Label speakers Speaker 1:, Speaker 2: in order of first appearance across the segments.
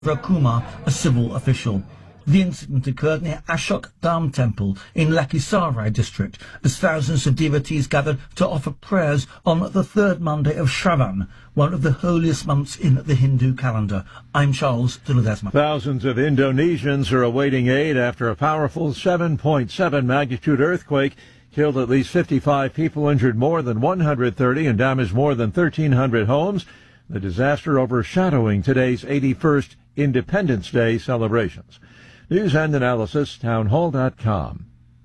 Speaker 1: Kumar, a civil official. The incident occurred near Ashok Dham Temple in Lakhisarai district as thousands of devotees gathered to offer prayers on the third Monday of Shravan, one of the holiest months in the Hindu calendar. I'm Charles de Ledesma.
Speaker 2: Thousands of Indonesians are awaiting aid after a powerful 7.7 magnitude earthquake killed at least 55 people, injured more than 130, and damaged more than 1,300 homes. The disaster overshadowing today's 81st Independence Day celebrations. News and analysis, townhall.com.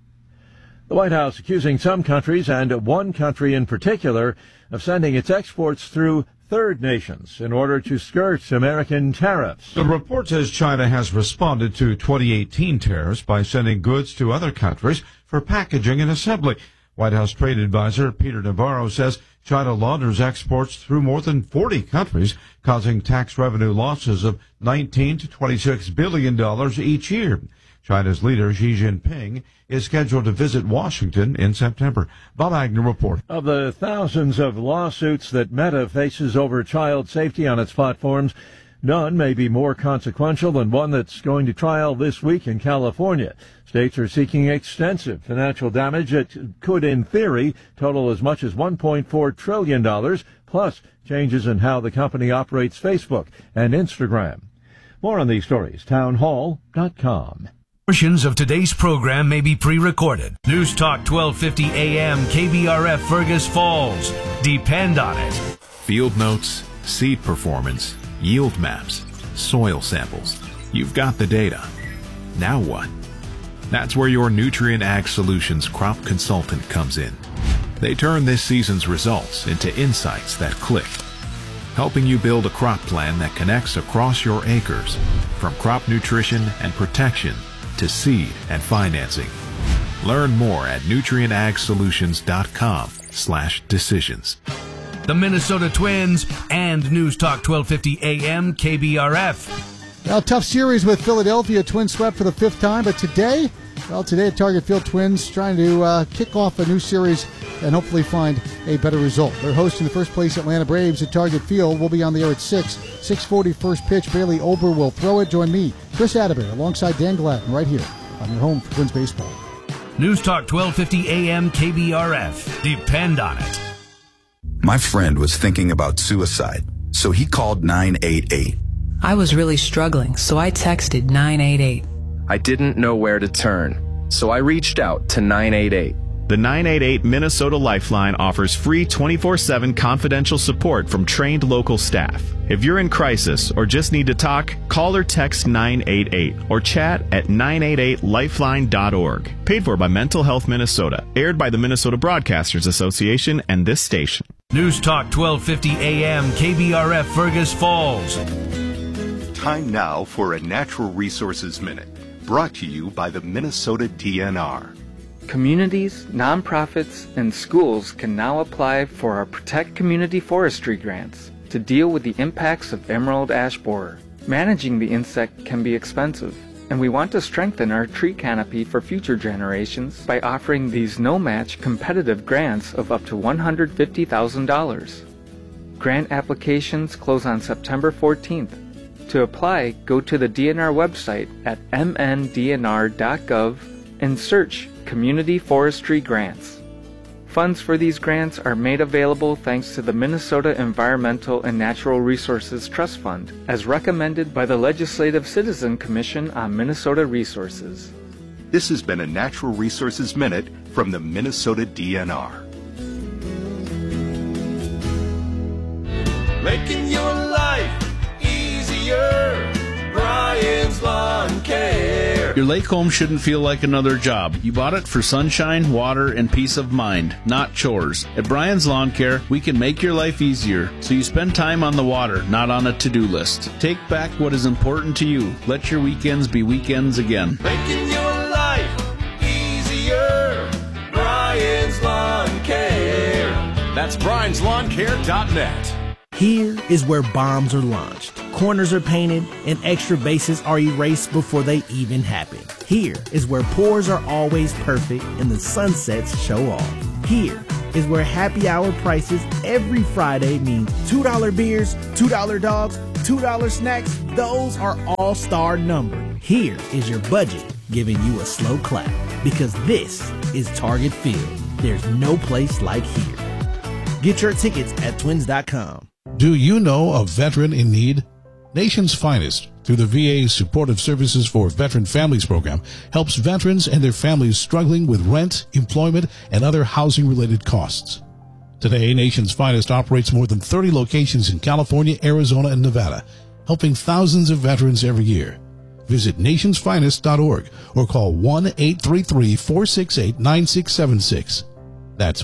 Speaker 2: The White House accusing some countries, and one country in particular, of sending its exports through third nations in order to skirt American tariffs.
Speaker 3: The report says China has responded to 2018 tariffs by sending goods to other countries for packaging and assembly. White House trade advisor Peter Navarro says China launders exports through more than 40 countries, causing tax revenue losses of $19 to $26 billion each year. China's leader, Xi Jinping, is scheduled to visit Washington in September. Bob Agnew reporting.
Speaker 2: Of the thousands of lawsuits that Meta faces over child safety on its platforms, none may be more consequential than one that's going to trial this week in California. States are seeking extensive financial damage that could, in theory, total as much as $1.4 trillion, plus changes in how the company operates Facebook and Instagram. More on these stories, townhall.com.
Speaker 4: Portions of today's program may be pre-recorded. News Talk 1250 AM, KBRF, Fergus Falls. Depend on it.
Speaker 5: Field notes, seed performance, yield maps, soil samples. You've got the data. Now what? That's where your Nutrien Ag Solutions crop consultant comes in. They turn this season's results into insights that click, helping you build a crop plan that connects across your acres, from crop nutrition and protection to seed and financing. Learn more at nutrienagsolutions.com/decisions.
Speaker 4: The Minnesota Twins and News Talk 1250 AM KBRF.
Speaker 6: Well, tough series with Philadelphia. Twins swept for the fifth time, but today at Target Field, Twins trying to kick off a new series and hopefully find a better result. They're hosting the first place Atlanta Braves at Target Field. We'll be on the air at 6:40 first pitch. Bailey Ober will throw it. Join me, Chris Atterbury, alongside Dan Gladden, right here on your home for Twins baseball.
Speaker 4: News Talk 1250 AM KBRF. Depend on it.
Speaker 7: My friend was thinking about suicide, so he called 988.
Speaker 8: I was really struggling, so I texted 988.
Speaker 9: I didn't know where to turn, so I reached out to 988.
Speaker 10: The 988 Minnesota Lifeline offers free 24/7 confidential support from trained local staff. If you're in crisis or just need to talk, call or text 988 or chat at 988lifeline.org. Paid for by Mental Health Minnesota. Aired by the Minnesota Broadcasters Association and this station.
Speaker 4: News Talk 1250 AM KBRF, Fergus Falls.
Speaker 11: Time now for a Natural Resources Minute, brought to you by the Minnesota DNR.
Speaker 12: Communities, nonprofits, and schools can now apply for our Protect Community Forestry grants to deal with the impacts of emerald ash borer. Managing the insect can be expensive, and we want to strengthen our tree canopy for future generations by offering these no-match competitive grants of up to $150,000. Grant applications close on September 14th. To apply, go to the DNR website at mndnr.gov and search Community Forestry Grants. Funds for these grants are made available thanks to the Minnesota Environmental and Natural Resources Trust Fund, as recommended by the Legislative Citizen Commission on Minnesota Resources.
Speaker 11: This has been a Natural Resources Minute from the Minnesota DNR.
Speaker 13: Making your life easier, Brian's Lawn Care.
Speaker 14: Your lake home shouldn't feel like another job. You bought it for sunshine, water, and peace of mind, not chores. At Brian's Lawn Care, we can make your life easier, so you spend time on the water, not on a to-do list. Take back what is important to you. Let your weekends be weekends again.
Speaker 13: Making your life easier, Brian's Lawn Care.
Speaker 15: That's brianslawncare.net.
Speaker 16: Here is where bombs are launched, corners are painted, and extra bases are erased before they even happen. Here is where pours are always perfect and the sunsets show off. Here is where happy hour prices every Friday means $2 beers, $2 dogs, $2 snacks. Those are all-star numbers. Here is your budget giving you a slow clap, because this is Target Field. There's no place like here. Get your tickets at twins.com.
Speaker 17: Do you know a veteran in need? Nation's Finest, through the VA's Supportive Services for Veteran Families program, helps veterans and their families struggling with rent, employment, and other housing-related costs. Today, Nation's Finest operates more than 30 locations in California, Arizona, and Nevada, helping thousands of veterans every year. Visit nationsfinest.org or call 1-833-468-9676. That's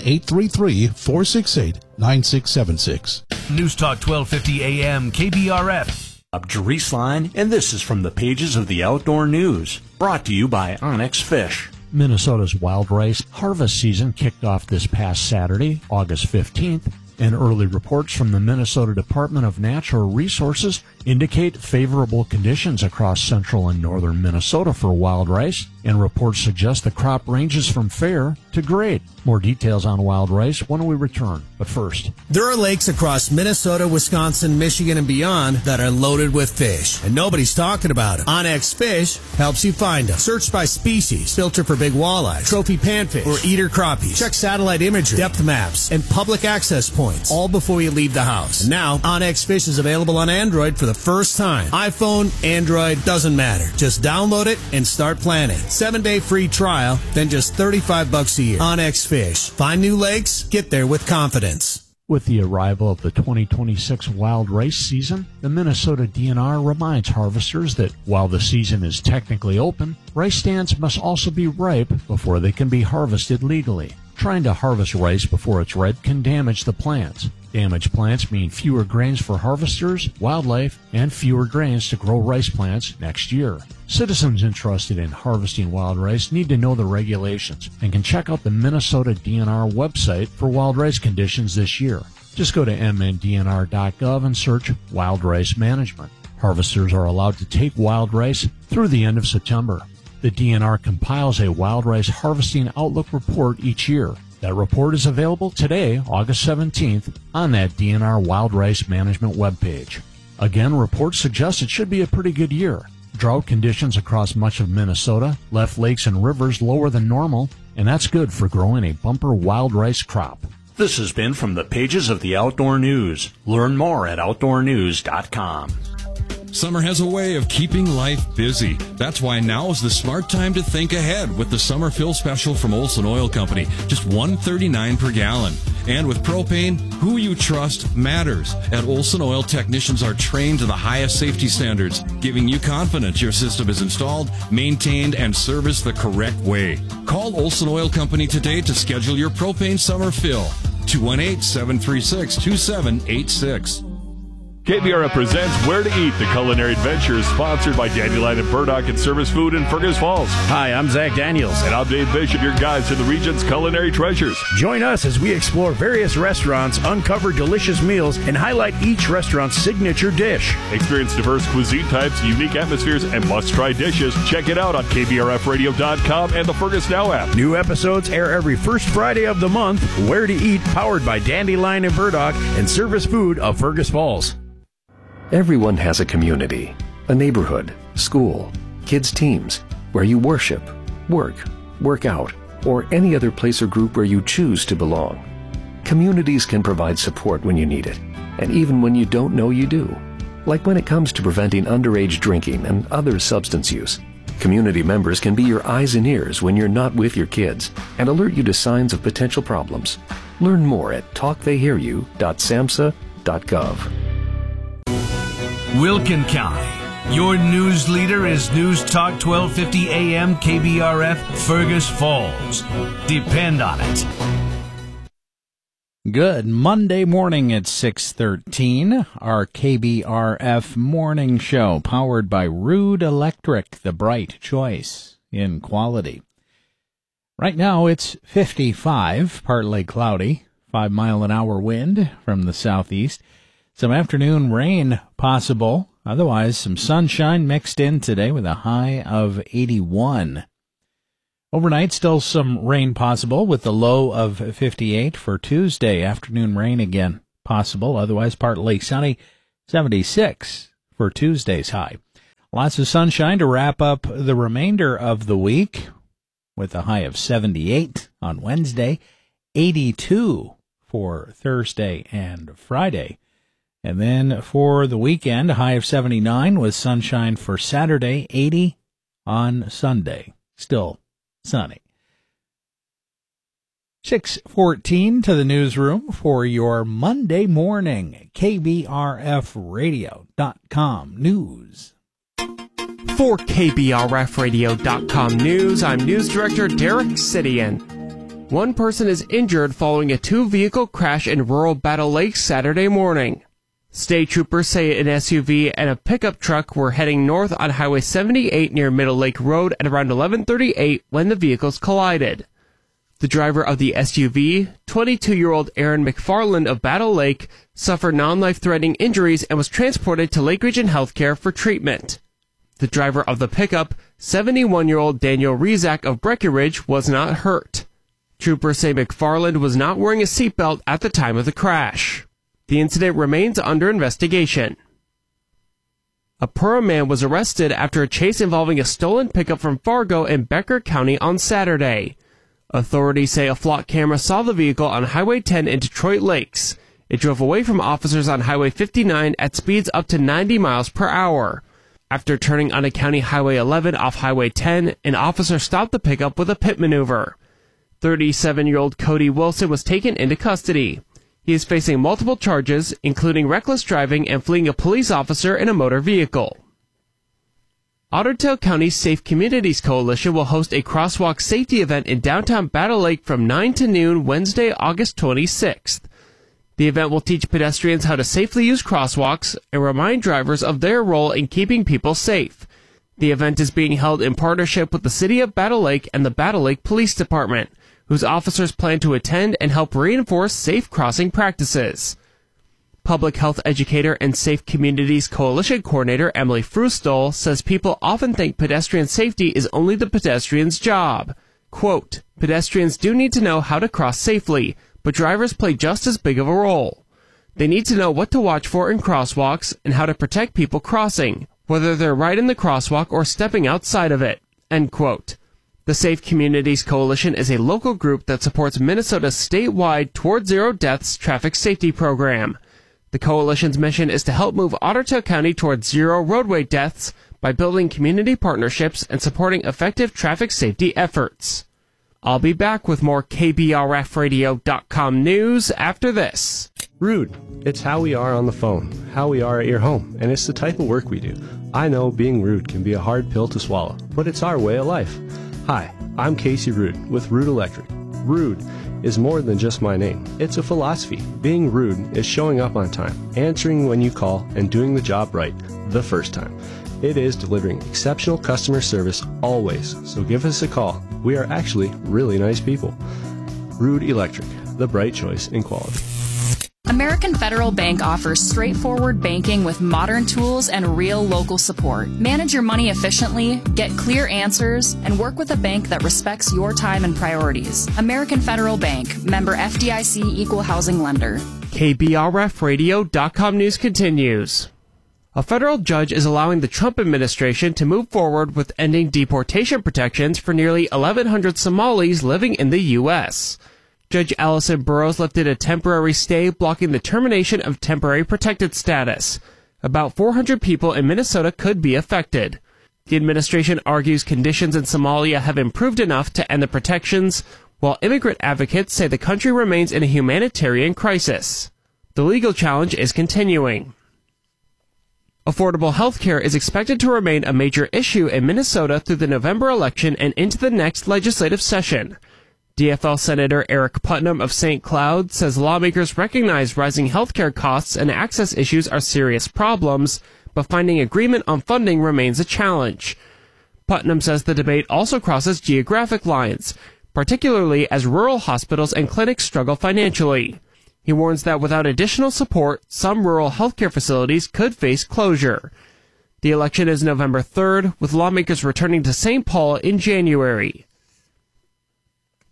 Speaker 17: 1-833-468-9676.
Speaker 4: News Talk 1250 AM KBRF.
Speaker 18: I'm Jerice Line, and this is from the pages of the Outdoor News, brought to you by Onyx Fish.
Speaker 19: Minnesota's wild rice harvest season kicked off this past Saturday, August 15th, and early reports from the Minnesota Department of Natural Resources indicate favorable conditions across central and northern Minnesota for wild rice, and reports suggest the crop ranges from fair to great. More details on wild rice when we return. But first,
Speaker 20: there are lakes across Minnesota, Wisconsin, Michigan, and beyond that are loaded with fish, and nobody's talking about them. Onyx Fish helps you find them. Search by species, filter for big walleye, trophy panfish, or eater crappies. Check satellite imagery, depth maps, and public access points, all before you leave the house. And now, Onyx Fish is available on Android for the first time. iPhone, Android, doesn't matter. Just download it and start planning. 7-day free trial, then just $35 a year. Onyx Fish. Find new lakes, get there with confidence.
Speaker 19: with the arrival of the 2026 wild rice season, the Minnesota DNR reminds harvesters that while the season is technically open, rice stands must also be ripe before they can be harvested legally. Trying to harvest rice before it's ripe can damage the plants. Damaged plants mean fewer grains for harvesters, wildlife, and fewer grains to grow rice plants next year. Citizens interested in harvesting wild rice need to know the regulations and can check out the Minnesota DNR website for wild rice conditions this year. Just go to mndnr.gov and search wild rice management. Harvesters are allowed to take wild rice through the end of September. The DNR compiles a wild rice harvesting outlook report each year. That report is available today, August 17th, on that DNR Wild Rice Management webpage. Again, reports suggest it should be a pretty good year. Drought conditions across much of Minnesota left lakes and rivers lower than normal, and that's good for growing a bumper wild rice crop.
Speaker 18: This has been from the pages of the Outdoor News. Learn more at OutdoorNews.com.
Speaker 21: Summer has a way of keeping life busy. That's why now is the smart time to think ahead with the summer fill special from Olson Oil Company. Just $1.39 per gallon. And with propane, who you trust matters. At Olson Oil, technicians are trained to the highest safety standards, giving you confidence your system is installed, maintained, and serviced the correct way. Call Olson Oil Company today to schedule your propane summer fill. 218-736-2786.
Speaker 22: KBRF presents Where to Eat, the culinary adventure, sponsored by Dandelion and Burdock and Service Food in Fergus Falls.
Speaker 23: Hi, I'm Zach Daniels.
Speaker 22: And I'm Dave Bishop, your guides to the region's culinary treasures.
Speaker 23: Join us as we explore various restaurants, uncover delicious meals, and highlight each restaurant's signature dish.
Speaker 22: Experience diverse cuisine types, unique atmospheres, and must-try dishes. Check it out on KBRFradio.com and the Fergus Now app.
Speaker 23: New episodes air every first Friday of the month. Where to Eat, powered by Dandelion and Burdock and Service Food of Fergus Falls.
Speaker 9: Everyone has a community, a neighborhood, school, kids' teams, where you worship, work out, or any other place or group where you choose to belong. Communities can provide support when you need it, and even when you don't know you do. Like when it comes to preventing underage drinking and other substance use. Community members can be your eyes and ears when you're not with your kids and alert you to signs of potential problems. Learn more at talktheyhearyou.samhsa.gov.
Speaker 4: Wilkin County. Your news leader is News Talk 1250 AM KBRF Fergus Falls. Depend on it.
Speaker 24: Good Monday morning at 6:13. Our KBRF morning show powered by Rude Electric, the bright choice in quality. Right now it's 55, partly cloudy, 5-mile-an-hour wind from the southeast. Some afternoon rain possible. Otherwise, some sunshine mixed in today with a high of 81. Overnight, still some rain possible with the low of 58 for Tuesday. Afternoon rain again possible. Otherwise, partly sunny, 76 for Tuesday's high. Lots of sunshine to wrap up the remainder of the week with a high of 78 on Wednesday, 82 for Thursday and Friday. And then for the weekend, a high of 79 with sunshine for Saturday, 80 on Sunday. Still sunny. 6:14 to the newsroom for your Monday morning KBRFradio.com news.
Speaker 1: For KBRFradio.com news, I'm News Director Derek Sidian. One person is injured following a two-vehicle crash in rural Battle Lake Saturday morning. State troopers say an SUV and a pickup truck were heading north on Highway 78 near Middle Lake Road at around 11:38 when the vehicles collided. The driver of the SUV, 22-year-old Aaron McFarland of Battle Lake, suffered non-life-threatening injuries and was transported to Lake Region Healthcare for treatment. The driver of the pickup, 71-year-old Daniel Rezak of Breckenridge, was not hurt. Troopers say McFarland was not wearing a seatbelt at the time of the crash. The incident remains under investigation. A Pura man was arrested after a chase involving a stolen pickup from Fargo in Becker County on Saturday. Authorities say a flock camera saw the vehicle on Highway 10 in Detroit Lakes. It drove away from officers on Highway 59 at speeds up to 90 miles per hour. After turning onto County Highway 11 off Highway 10, an officer stopped the pickup with a pit maneuver. 37-year-old Cody Wilson was taken into custody. He is facing multiple charges, including reckless driving and fleeing a police officer in a motor vehicle. Otter Tail County's Safe Communities Coalition will host a crosswalk safety event in downtown Battle Lake from 9 to noon Wednesday, August 26th. The event will teach pedestrians how to safely use crosswalks and remind drivers of their role in keeping people safe. The event is being held in partnership with the City of Battle Lake and the Battle Lake Police Department, whose officers plan to attend and help reinforce safe crossing practices. Public health educator and Safe Communities Coalition coordinator Emily Frustol says people often think pedestrian safety is only the pedestrian's job. Quote, pedestrians do need to know how to cross safely, but drivers play just as big of a role. They need to know what to watch for in crosswalks and how to protect people crossing, whether they're right in the crosswalk or stepping outside of it. End quote. The Safe Communities Coalition is a local group that supports Minnesota's statewide Toward Zero Deaths traffic safety program. The coalition's mission is to help move Otter Tail County towards zero roadway deaths by building community partnerships and supporting effective traffic safety efforts. I'll be back with more KBRFradio.com news after this.
Speaker 2: Rude. It's how we are on the phone, how we are at your home, and it's the type of work we do. I know being rude can be a hard pill to swallow, but it's our way of life. Hi, I'm Casey Rude with Rude Electric. Rude is more than just my name. It's a philosophy. Being rude is showing up on time, answering when you call, and doing the job right the first time. It is delivering exceptional customer service always, so give us a call. We are actually really nice people. Rude Electric, the bright choice in quality.
Speaker 3: American Federal Bank offers straightforward banking with modern tools and real local support. Manage your money efficiently, get clear answers, and work with a bank that respects your time and priorities. American Federal Bank, member FDIC, equal housing lender.
Speaker 1: KBRFradio.com news continues. A federal judge is allowing the Trump administration to move forward with ending deportation protections for nearly 1,100 Somalis living in the U.S. Judge Allison Burroughs lifted a temporary stay blocking the termination of temporary protected status. About 400 people in Minnesota could be affected. The administration argues conditions in Somalia have improved enough to end the protections, while immigrant advocates say the country remains in a humanitarian crisis. The legal challenge is continuing. Affordable health care is expected to remain a major issue in Minnesota through the November election and into the next legislative session. DFL Senator Eric Putnam of St. Cloud says lawmakers recognize rising healthcare costs and access issues are serious problems, but finding agreement on funding remains a challenge. Putnam says the debate also crosses geographic lines, particularly as rural hospitals and clinics struggle financially. He warns that without additional support, some rural healthcare facilities could face closure. The election is November 3rd, with lawmakers returning to St. Paul in January.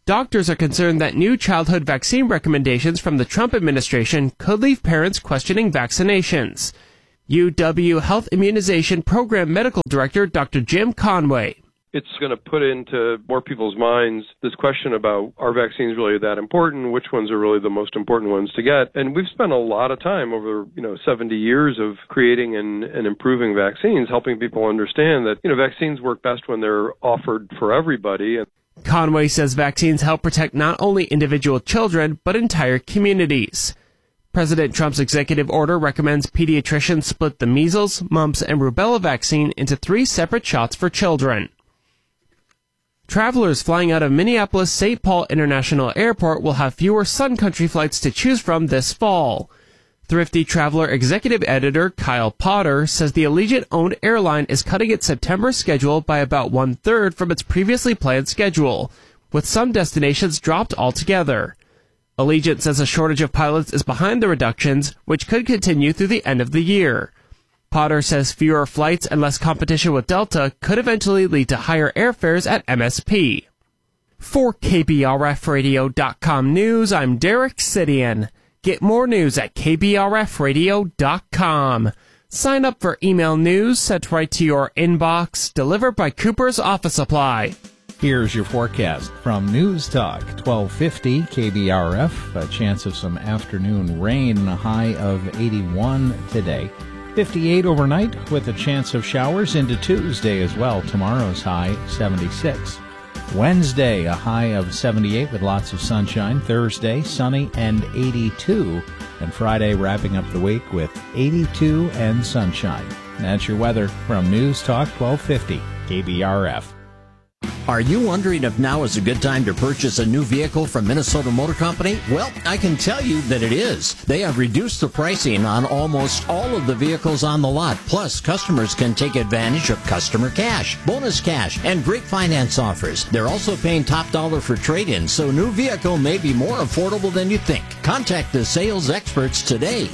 Speaker 1: Doctors are concerned that new childhood vaccine recommendations from the Trump administration could leave parents questioning vaccinations. UW Health Immunization Program Medical Director Dr. Jim Conway.
Speaker 5: It's going to put into more people's minds this question about, are vaccines really that important? Which ones are really the most important ones to get? And we've spent a lot of time over, 70 years of creating and improving vaccines, helping people understand that, vaccines work best when they're offered for everybody.
Speaker 1: Conway says vaccines help protect not only individual children, but entire communities. President Trump's executive order recommends pediatricians split the measles, mumps, and rubella vaccine into 3 separate shots for children. Travelers flying out of Minneapolis-St. Paul International Airport will have fewer Sun Country flights to choose from this fall. Thrifty Traveler executive editor Kyle Potter says the Allegiant-owned airline is cutting its September schedule by about 1/3 from its previously planned schedule, with some destinations dropped altogether. Allegiant says a shortage of pilots is behind the reductions, which could continue through the end of the year. Potter says fewer flights and less competition with Delta could eventually lead to higher airfares at MSP. For KBRFradio.com News, I'm Derek Sidian. Get more news at KBRFradio.com. Sign up for email news sent right to your inbox, delivered by Cooper's Office Supply.
Speaker 24: Here's your forecast from News Talk 1250 KBRF. A chance of some afternoon rain, a high of 81 today. 58 overnight with a chance of showers into Tuesday as well. Tomorrow's high 76. Wednesday, a high of 78 with lots of sunshine. Thursday, sunny and 82. And Friday, wrapping up the week with 82 and sunshine. That's your weather from News Talk 1250 KBRF.
Speaker 6: Are you wondering if now is a good time to purchase a new vehicle from Minnesota Motor Company? Well, I can tell you that it is. They have reduced the pricing on almost all of the vehicles on the lot. Plus, customers can take advantage of customer cash, bonus cash, and great finance offers. They're also paying top dollar for trade-in, so new vehicle may be more affordable than you think. Contact the sales experts today.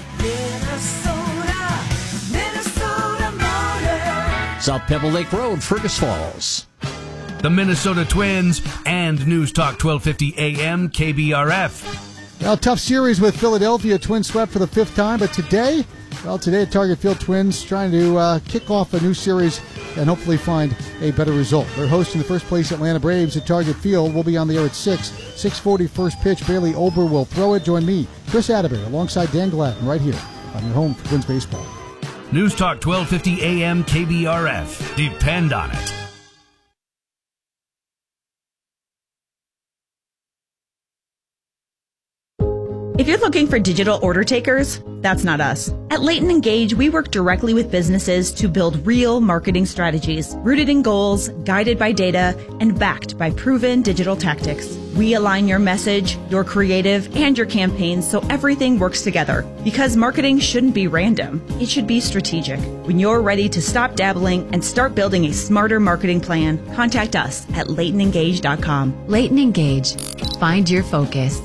Speaker 6: Minnesota Motor. South Pebble Lake Road, Fergus Falls.
Speaker 4: The Minnesota Twins and News Talk 1250 AM KBRF.
Speaker 7: Well, tough series with Philadelphia. Twins swept for the 5th time, but today at Target Field, Twins trying to kick off a new series and hopefully find a better result. They're hosting the first place Atlanta Braves at Target Field. We'll be on the air at 6:40 first pitch. Bailey Ober will throw it. Join me, Chris Atterbury, alongside Dan Gladden, right here on your home for Twins baseball.
Speaker 4: News Talk 1250 AM KBRF. Depend on it.
Speaker 8: If you're looking for digital order takers, that's not us. At Leighton Engage, we work directly with businesses to build real marketing strategies, rooted in goals, guided by data, and backed by proven digital tactics. We align your message, your creative, and your campaigns so everything works together. Because marketing shouldn't be random. It should be strategic. When you're ready to stop dabbling and start building a smarter marketing plan, contact us at LeightonEngage.com.
Speaker 25: Leighton Engage. Find your focus.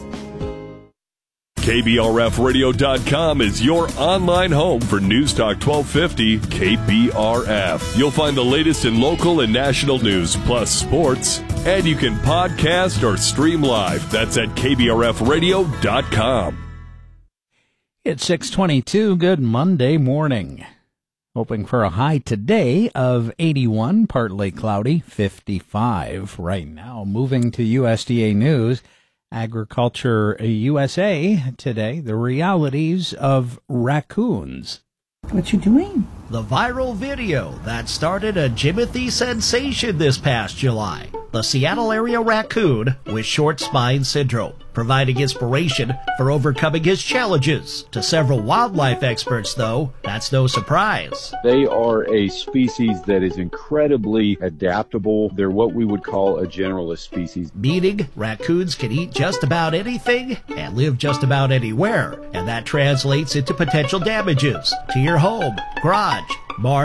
Speaker 22: KBRFradio.com is your online home for News Talk 1250 KBRF. You'll find the latest in local and national news, plus sports, and you can podcast or stream live. That's at KBRFradio.com.
Speaker 24: It's 6:22. Good Monday morning. Hoping for a high today of 81, partly cloudy, 55 right now. Moving to USDA News. Agriculture USA today, the realities of raccoons.
Speaker 26: What you doing? The viral video that started a Jimothy sensation this past July. The Seattle area raccoon with short spine syndrome, providing inspiration for overcoming his challenges. To several wildlife experts, though, that's no surprise.
Speaker 27: They are a species that is incredibly adaptable. They're what we would call a generalist species.
Speaker 26: Meaning raccoons can eat just about anything and live just about anywhere. And that translates into potential damages to your home, garage, barn,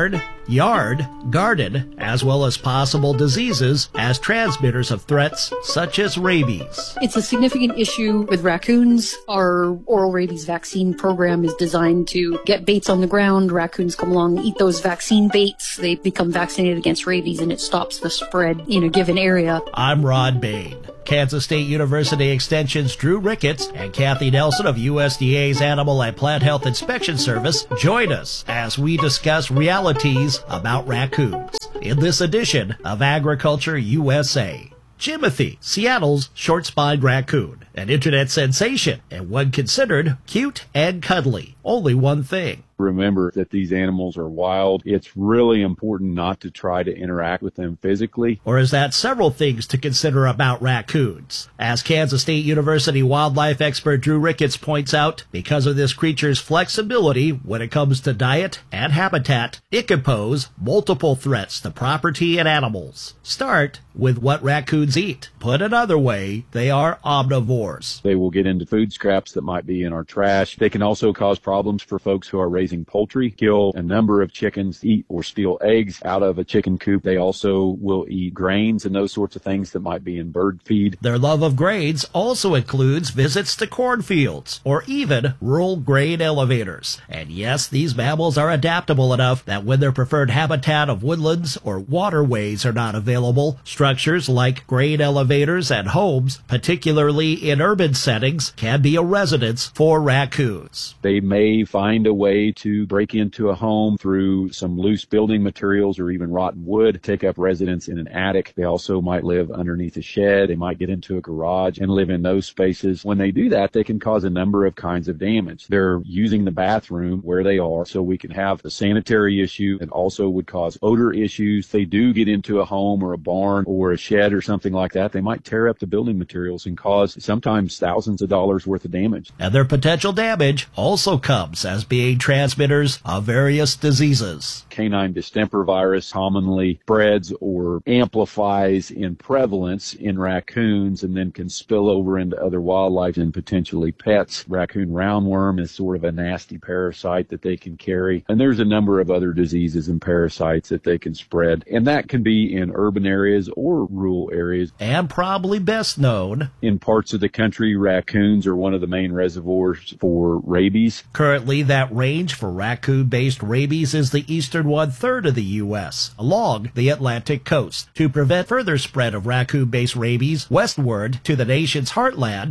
Speaker 26: yard, garden, as well as possible diseases as transmitters of threats such as rabies.
Speaker 10: It's a significant issue with raccoons. Our oral rabies vaccine program is designed to get baits on the ground. Raccoons come along, eat those vaccine baits. They become vaccinated against rabies, and it stops the spread in a given area.
Speaker 26: I'm Rod Bain. Kansas State University Extension's Drew Ricketts and Kathy Nelson of USDA's Animal and Plant Health Inspection Service join us as we discuss realities about raccoons in this edition of Agriculture USA. Jimothy, Seattle's short-spined raccoon, an internet sensation and one considered cute and cuddly. Only one thing.
Speaker 27: Remember that these animals are wild. It's really important not to try to interact with them physically.
Speaker 26: Or is that several things to consider about raccoons? As Kansas State University wildlife expert Drew Ricketts points out, because of this creature's flexibility when it comes to diet and habitat, it can pose multiple threats to property and animals. Start with what raccoons eat. Put another way, they are omnivores.
Speaker 27: They will get into food scraps that might be in our trash. They can also cause problems for folks who are raising poultry, kill a number of chickens, eat or steal eggs out of a chicken coop. They also will eat grains and those sorts of things that might be in bird feed.
Speaker 26: Their love of grains also includes visits to cornfields or even rural grain elevators. And yes, these mammals are adaptable enough that when their preferred habitat of woodlands or waterways are not available, structures like grain elevators and homes, particularly in urban settings, can be a residence for raccoons.
Speaker 27: They may find a way to break into a home through some loose building materials or even rotten wood, take up residence in an attic. They also might live underneath a shed. They might get into a garage and live in those spaces. When they do that, they can cause a number of kinds of damage. They're using the bathroom where they are, so we can have a sanitary issue. It also would cause odor issues. They do get into a home or a barn or a shed or something like that. They might tear up the building materials and cause sometimes thousands of dollars worth of damage.
Speaker 26: And their potential damage also comes as being transmitters of various diseases.
Speaker 27: Canine distemper virus commonly spreads or amplifies in prevalence in raccoons and then can spill over into other wildlife and potentially pets. Raccoon roundworm is sort of a nasty parasite that they can carry. And there's a number of other diseases and parasites that they can spread. And that can be in urban areas or rural areas.
Speaker 26: And probably best known
Speaker 27: in parts of the country, raccoons are one of the main reservoirs for rabies.
Speaker 26: Currently, that range for raccoon-based rabies is the eastern one-third of the U.S., along the Atlantic coast. To prevent further spread of raccoon-based rabies westward to the nation's heartland,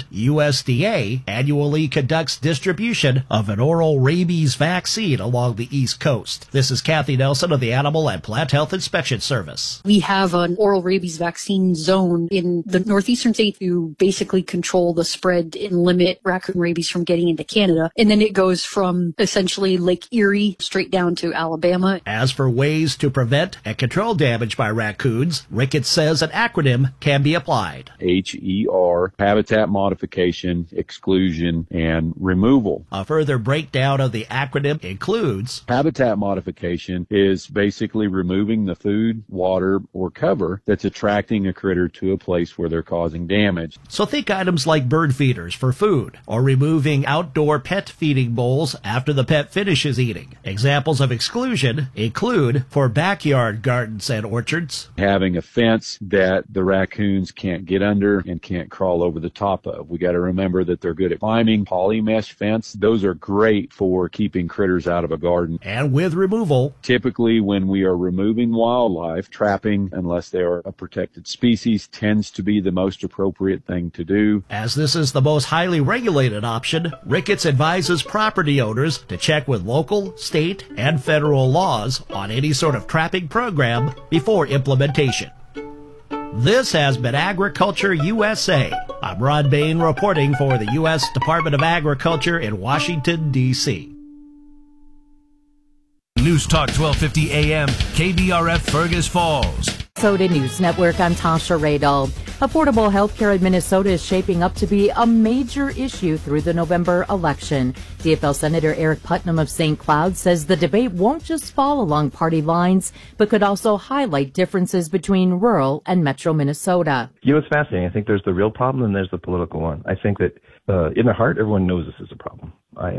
Speaker 26: USDA annually conducts distribution of an oral rabies vaccine along the East Coast. This is Kathy Nelson of the Animal and Plant Health Inspection Service.
Speaker 10: We have an oral rabies vaccine zone in the northeastern state to basically control the spread and limit raccoon rabies from getting into Canada. And then it goes from essentially Lake Erie straight down to Alabama.
Speaker 26: As for ways to prevent and control damage by raccoons, Ricketts says an acronym can be applied.
Speaker 27: HER, habitat modification, exclusion, and removal.
Speaker 26: A further breakdown of the acronym includes
Speaker 27: habitat modification is basically removing the food, water, or cover that's attracting a critter to a place where they're causing damage.
Speaker 26: So think items like bird feeders for food or removing outdoor pet feeding bowls after the pet finishes eating. Examples of exclusion include for backyard gardens and orchards.
Speaker 27: Having a fence that the raccoons can't get under and can't crawl over the top of. We got to remember that they're good at climbing. Poly mesh fence, those are great for keeping critters out of a garden.
Speaker 26: And with removal.
Speaker 27: Typically when we are removing wildlife, trapping, unless they are a protected species, tends to be the most appropriate thing to do.
Speaker 26: As this is the most highly regulated option, Ricketts advises property owners to check with local, state, and federal laws on any sort of trapping program before implementation. This has been Agriculture USA. I'm Rod Bain reporting for the U.S. Department of Agriculture in Washington, D.C.
Speaker 4: News Talk 1250 AM, KBRF Fergus Falls.
Speaker 11: Minnesota News Network, I'm Tasha Radel. Affordable health care in Minnesota is shaping up to be a major issue through the November election. DFL Senator Eric Putnam of St. Cloud says the debate won't just fall along party lines, but could also highlight differences between rural and metro Minnesota.
Speaker 12: You know, it's fascinating. I think there's the real problem and there's the political one. I think that in their heart, everyone knows this is a problem.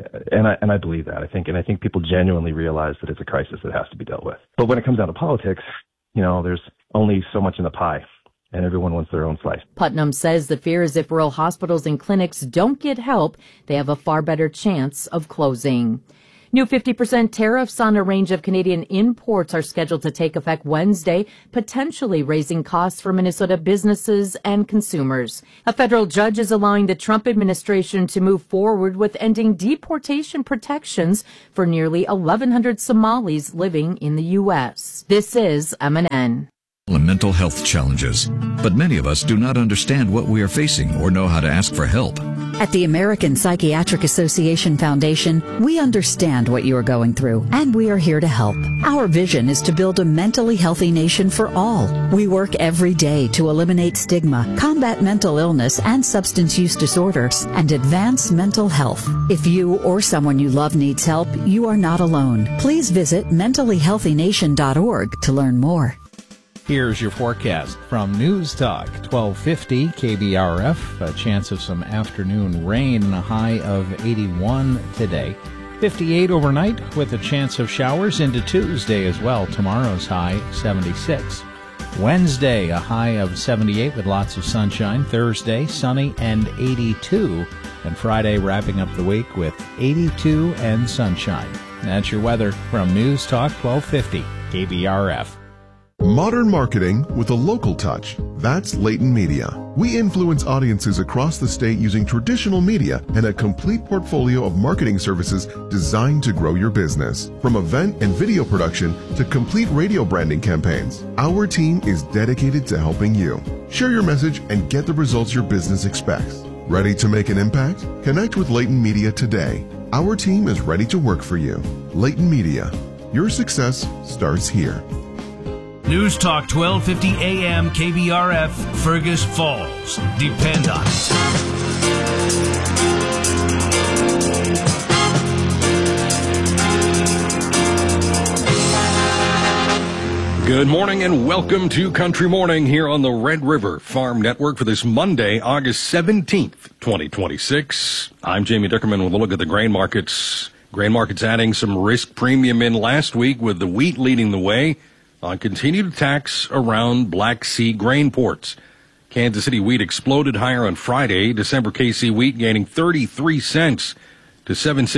Speaker 12: I believe that. I think people genuinely realize that it's a crisis that has to be dealt with. But when it comes down to politics, there's only so much in the pie, and everyone wants their own slice.
Speaker 11: Putnam says the fear is if rural hospitals and clinics don't get help, they have a far better chance of closing. New 50% tariffs on a range of Canadian imports are scheduled to take effect Wednesday, potentially raising costs for Minnesota businesses and consumers. A federal judge is allowing the Trump administration to move forward with ending deportation protections for nearly 1,100 Somalis living in the U.S. This is MNN.
Speaker 13: And mental health challenges, but many of us do not understand what we are facing or know how to ask for help.
Speaker 14: At the American Psychiatric Association Foundation, we understand what you are going through, and we are here to help. Our vision is to build a mentally healthy nation for all. We work every day to eliminate stigma, combat mental illness and substance use disorders, and advance mental health. If you or someone you love needs help, you are not alone. Please visit mentallyhealthynation.org to learn more.
Speaker 24: Here's your forecast from News Talk 1250 KBRF. A chance of some afternoon rain, a high of 81 today. 58 overnight with a chance of showers into Tuesday as well. Tomorrow's high 76. Wednesday, a high of 78 with lots of sunshine. Thursday, sunny and 82. And Friday, wrapping up the week with 82 and sunshine. That's your weather from News Talk 1250 KBRF.
Speaker 15: Modern marketing with a local touch. That's Leighton Media. We influence audiences across the state using traditional media and a complete portfolio of marketing services designed to grow your business. From event and video production to complete radio branding campaigns, our team is dedicated to helping you. Share your message and get the results your business expects. Ready to make an impact? Connect with Leighton Media today. Our team is ready to work for you. Leighton Media. Your success starts here.
Speaker 4: News Talk 1250 AM KBRF, Fergus Falls. Depend on it.
Speaker 21: Good morning and welcome to Country Morning here on the Red River Farm Network for this Monday, August 17th, 2026. I'm Jamie Dickerman with a look at the grain markets. Grain markets adding some risk premium in last week with the wheat leading the way on continued attacks around Black Sea grain ports. Kansas City wheat exploded higher on Friday. December KC wheat gaining 33 cents to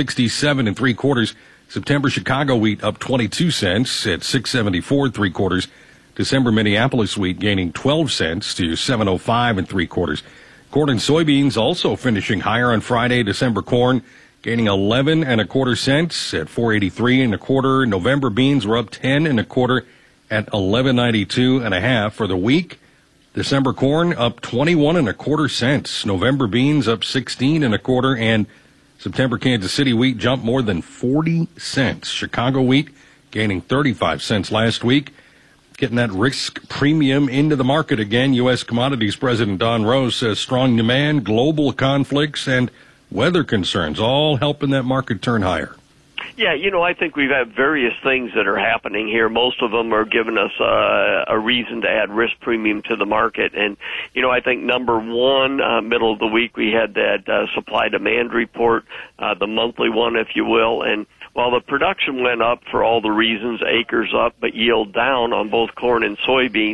Speaker 21: $7.67 3/4. September Chicago wheat up 22 cents at $6.74 3/4. December Minneapolis wheat gaining 12 cents to $7.05 3/4. Corn and soybeans also finishing higher on Friday. December corn gaining 11 1/4 cents at $4.83 1/4. November beans were up 10 1/4 at $11.92 1/2 for the week. December corn up 21 1/4 cents. November beans up 16 1/4, and September Kansas City wheat jumped more than 40 cents. Chicago wheat gaining 35 cents last week. Getting that risk premium into the market again. U.S. Commodities President Don Rose says strong demand, global conflicts, and weather concerns all helping that market turn higher.
Speaker 16: Yeah, I think we've had various things that are happening here. Most of them are giving us a reason to add risk premium to the market. And, I think number one, middle of the week, we had that supply-demand report, the monthly one, if you will. And while the production went up for all the reasons, acres up, but yield down on both corn and soybeans,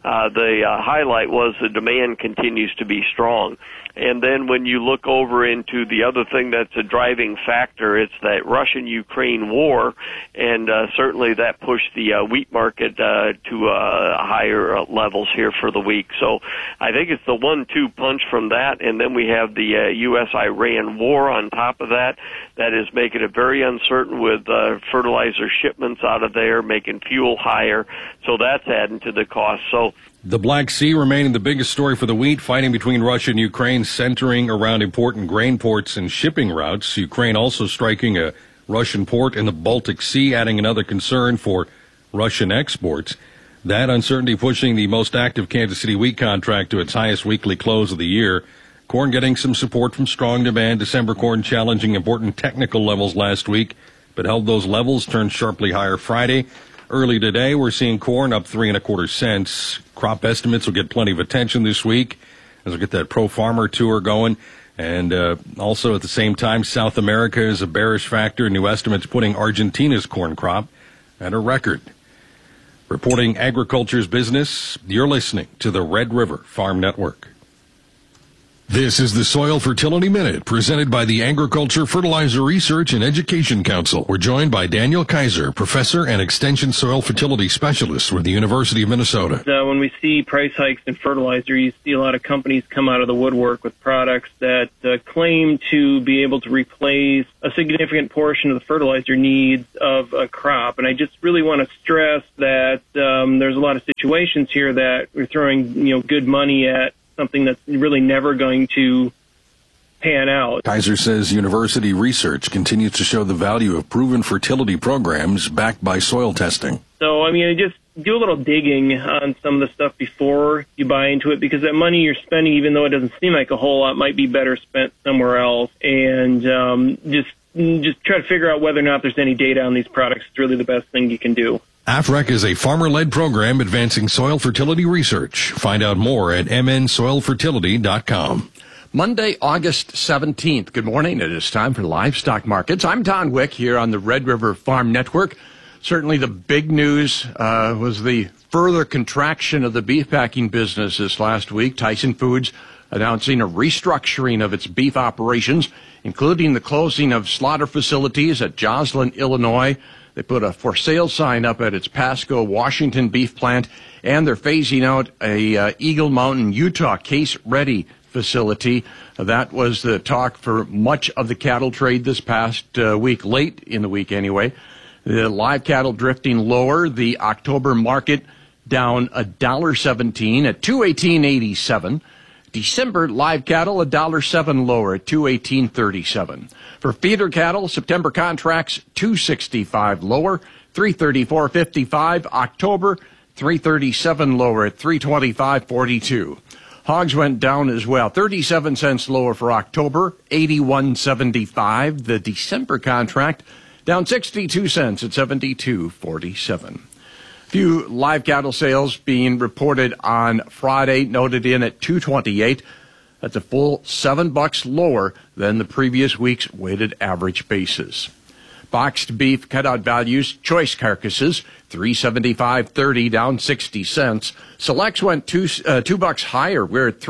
Speaker 16: the highlight was the demand continues to be strong. And then when you look over into the other thing that's a driving factor, it's that Russian-Ukraine war, and certainly that pushed the wheat market to higher levels here for the week. So I think it's the 1-2 punch from that, and then we have the U.S.-Iran war on top of that. That is making it very uncertain with fertilizer shipments out of there, making fuel higher. So that's adding to the cost. So
Speaker 21: the Black Sea remaining the biggest story for the wheat, fighting between Russia and Ukraine centering around important grain ports and shipping routes. Ukraine also striking a Russian port in the Baltic Sea, adding another concern for Russian exports. That uncertainty pushing the most active Kansas City wheat contract to its highest weekly close of the year. Corn getting some support from strong demand. December corn challenging important technical levels last week, but held those levels, turned sharply higher Friday. Early today, we're seeing corn up 3 1/4 cents. Crop estimates will get plenty of attention this week as we get that Pro Farmer Tour going.
Speaker 2: And also at the same time, South America is a bearish factor. New estimates putting Argentina's corn crop at a record. Reporting agriculture's business, you're listening to the Red River Farm Network.
Speaker 9: This is the Soil Fertility Minute, presented by the Agriculture, Fertilizer Research and Education Council. We're joined by Daniel Kaiser, professor and extension soil fertility specialist with the University of Minnesota.
Speaker 17: When we see price hikes in fertilizer, you see a lot of companies come out of the woodwork with products that claim to be able to replace a significant portion of the fertilizer needs of a crop. And I just really want to stress that there's a lot of situations here that we're throwing, good money at something that's really never going to pan out.
Speaker 9: Kaiser says university research continues to show the value of proven fertility programs backed by soil testing.
Speaker 17: So, just do a little digging on some of the stuff before you buy into it, because that money you're spending, even though it doesn't seem like a whole lot, might be better spent somewhere else. And just try to figure out whether or not there's any data on these products. It's really the best thing you can do.
Speaker 9: AFREC is a farmer-led program advancing soil fertility research. Find out more at mnsoilfertility.com.
Speaker 18: Monday, August 17th. Good morning. It is time for Livestock Markets. I'm Don Wick here on the Red River Farm Network. Certainly the big news was the further contraction of the beef packing business this last week. Tyson Foods announcing a restructuring of its beef operations, including the closing of slaughter facilities at Joslin, Illinois. They put a for sale sign up at its Pasco, Washington beef plant, and they're phasing out a Eagle Mountain, Utah case-ready facility. That was the talk for much of the cattle trade this past week, late in the week anyway. The live cattle drifting lower. The October market down $1.17 at $218.87. December live cattle $1.07 lower at $218.37. For feeder cattle, September contracts $265 lower, $334.55. October $337 lower at $325.42. Hogs went down as well, 37 cents lower for October, $81.75. The December contract down 62 cents at $72.47. Few live cattle sales being reported on Friday, noted in at $228. That's a full $7 lower than the previous week's weighted average basis. Boxed beef cutout values, choice carcasses, $375.30, down 60 cents. Selects went $2 higher. We're at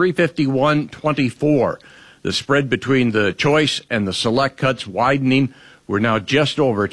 Speaker 18: $351.24. The spread between the choice and the select cuts widening. We're now just over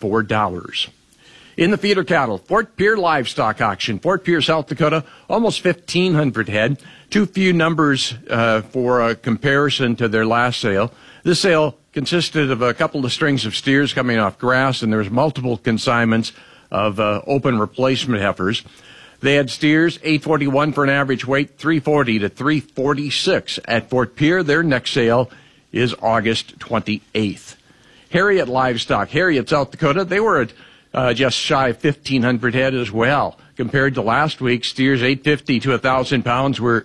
Speaker 18: $24. In the feeder cattle, Fort Pierre livestock auction, Fort Pierre, South Dakota, almost 1,500 head. Too few numbers for a comparison to their last sale. This sale consisted of a couple of strings of steers coming off grass, and there was multiple consignments of open replacement heifers. They had steers, $841 for an average weight, $340 to $346 at Fort Pierre. Their next sale is August 28th. Harriet livestock, Harriet, South Dakota, they were at just shy of 1,500 head as well. Compared to last week, steers 850 to 1,000 pounds were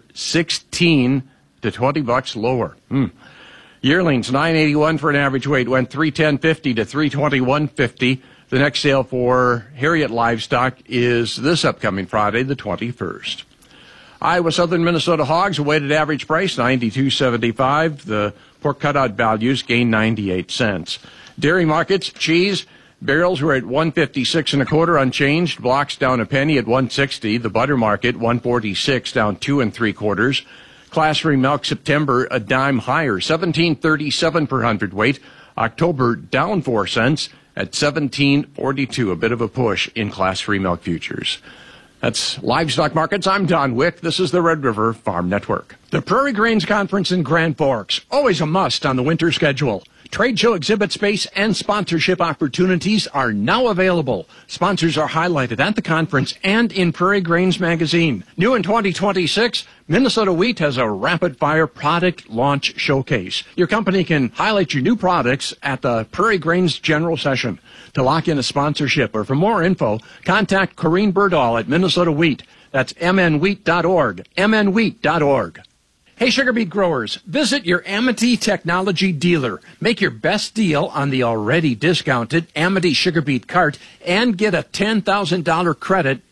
Speaker 18: 16 to $20 lower. Yearlings, $981 for an average weight, went $310.50 to $321.50. The next sale for Harriet livestock is this upcoming Friday, the 21st. Iowa Southern Minnesota hogs, a weighted average price, $92.75. The pork cutout values gained 98 cents. Dairy markets, cheese, barrels were at $156 1/4 unchanged. Blocks down a penny at $160. The butter market, $146, down 2 3/4. Class 3 milk September a dime higher, $17.37 per hundredweight. October down 4 cents at $17.42. A bit of a push in Class 3 milk futures. That's Livestock Markets. I'm Don Wick. This is the Red River Farm Network. The Prairie Grains Conference in Grand Forks, always a must on the winter schedule. Trade show exhibit space and sponsorship opportunities are now available. Sponsors are highlighted at the conference and in Prairie Grains magazine. New in 2026, Minnesota Wheat has a rapid-fire product launch showcase. Your company can highlight your new products at the Prairie Grains General Session. To lock in a sponsorship or for more info, contact Corrine Berdahl at Minnesota Wheat. That's mnwheat.org, mnwheat.org. Hey, sugar beet growers, visit your Amity Technology dealer. Make your best deal on the already discounted Amity sugar beet cart and get a $10,000 credit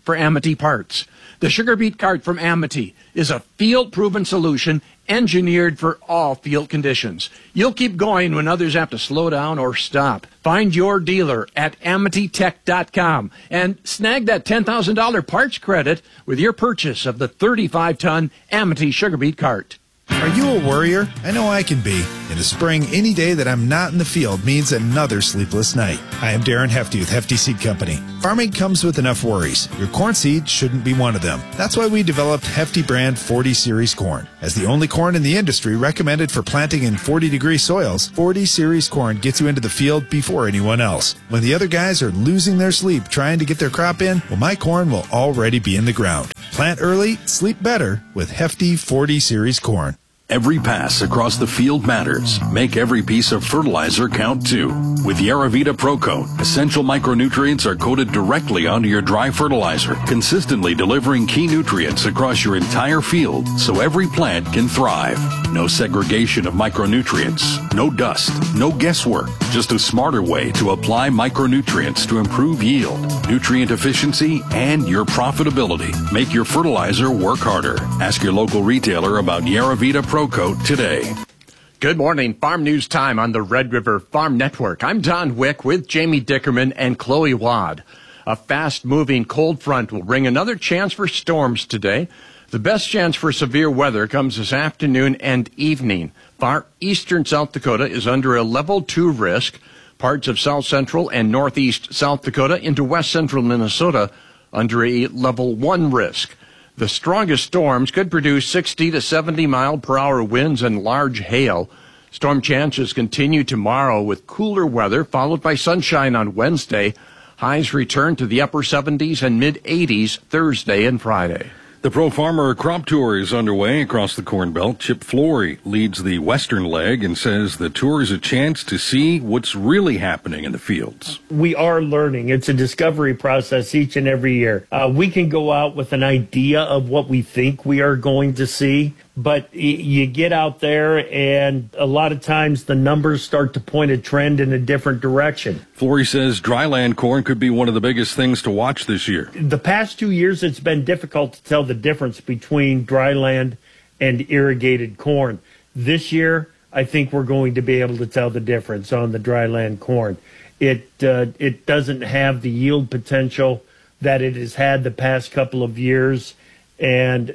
Speaker 18: for Amity parts. The Sugar Beet cart from Amity is a field-proven solution engineered for all field conditions. You'll keep going when others have to slow down or stop. Find your dealer at AmityTech.com and snag that $10,000 parts credit with your purchase of the 35-ton Amity Sugar Beet cart.
Speaker 1: Are you a worrier? I know I can be. In the spring, any day that I'm not in the field means another sleepless night. Hi, I'm Darren Hefty with Hefty Seed Company. Farming comes with enough worries. Your corn seed shouldn't be one of them. That's why we developed Hefty brand 40 Series corn. As the only corn in the industry recommended for planting in 40-degree soils, 40 Series corn gets you into the field before anyone else. When the other guys are losing their sleep trying to get their crop in, well, my corn will already be in the ground. Plant early, sleep better with Hefty 40 Series corn.
Speaker 9: Every pass across the field matters. Make every piece of fertilizer count too. With Yaravita ProCoat, essential micronutrients are coated directly onto your dry fertilizer, consistently delivering key nutrients across your entire field so every plant can thrive. No segregation of micronutrients, no dust, no guesswork, just a smarter way to apply micronutrients to improve yield, nutrient efficiency, and your profitability. Make your fertilizer work harder. Ask your local retailer about Yaravita ProCoat today.
Speaker 18: Good morning. Farm News Time on the Red River Farm Network. I'm Don Wick with Jamie Dickerman and Chloe Wad. A fast-moving cold front will bring another chance for storms today. The best chance for severe weather comes this afternoon and evening. Far eastern South Dakota is under a level 2 risk. Parts of south central and northeast South Dakota into west central Minnesota under a level 1 risk. The strongest storms could produce 60 to 70 mile per hour winds and large hail. Storm chances continue tomorrow with cooler weather followed by sunshine on Wednesday. Highs return to the upper 70s and mid 80s Thursday and Friday.
Speaker 2: The Pro Farmer Crop Tour is underway across the Corn Belt. Chip Flory leads the western leg and says the tour is a chance to see what's really happening in the fields.
Speaker 3: We are learning. It's a discovery process each and every year. We can go out with an idea of what we think we are going to see, but you get out there and a lot of times the numbers start to point a trend in a different direction.
Speaker 2: Flory says dryland corn could be one of the biggest things to watch this year.
Speaker 3: The past 2 years, it's been difficult to tell the difference between dryland and irrigated corn. This year, I think we're going to be able to tell the difference on the dryland corn. It doesn't have the yield potential that it has had the past couple of years, and